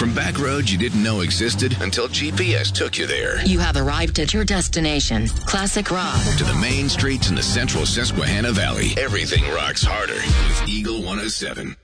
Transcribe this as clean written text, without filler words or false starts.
From back roads you didn't know existed until GPS took you there. You have arrived at your destination, Classic Rock. To the main streets in the central Susquehanna Valley, everything rocks harder with Eagle 107.